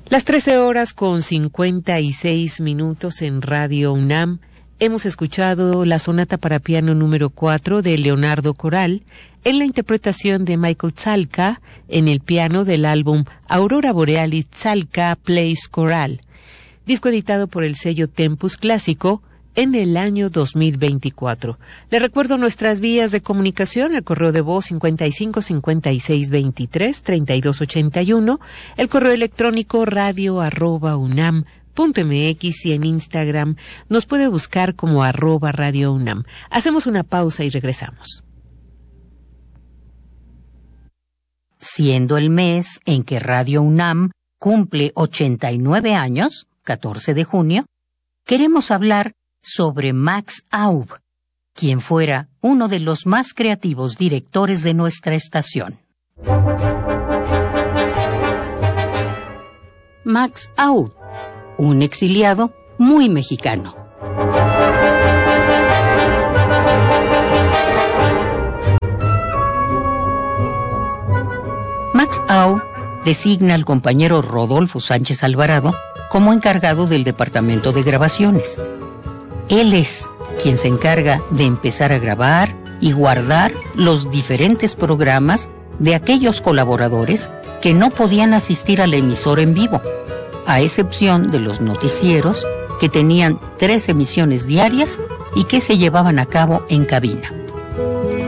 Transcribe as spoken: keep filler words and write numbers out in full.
Las trece horas con cincuenta y seis minutos en Radio UNAM. Hemos escuchado la sonata para piano número cuatro de Leonardo Coral en la interpretación de Michael Zalka en el piano del álbum Aurora Borealis Zalka Plays Coral, disco editado por el sello Tempus Clásico en el año dos mil veinticuatro. Le recuerdo nuestras vías de comunicación: el correo de voz cincuenta y cinco cincuenta y seis veintitrés treinta y dos ochenta y uno, el correo electrónico radio arroba unam punto mx y en Instagram nos puede buscar como arroba Radio UNAM. Hacemos una pausa y regresamos. Siendo el mes en que Radio UNAM cumple ochenta y nueve años, catorce de junio, queremos hablar sobre Max Aub, quien fuera uno de los más creativos directores de nuestra estación. Max Aub, un exiliado muy mexicano. Max Aub designa al compañero Rodolfo Sánchez Alvarado como encargado del departamento de grabaciones. Él es quien se encarga de empezar a grabar y guardar los diferentes programas de aquellos colaboradores que no podían asistir a la emisora en vivo, a excepción de los noticieros que tenían tres emisiones diarias y que se llevaban a cabo en cabina.